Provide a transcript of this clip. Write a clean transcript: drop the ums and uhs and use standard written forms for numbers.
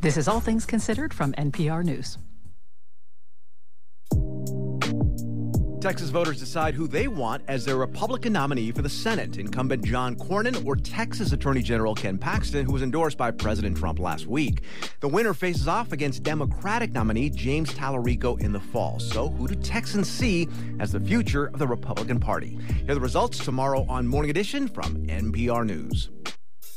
This is All Things Considered from NPR News. Texas voters decide who they want as their Republican nominee for the Senate, incumbent John Cornyn or Texas Attorney General Ken Paxton, who was endorsed by President Trump last week. The winner faces off against Democratic nominee James Tallarico in the fall. So who do Texans see as the future of the Republican Party? Hear the results tomorrow on Morning Edition from NPR News.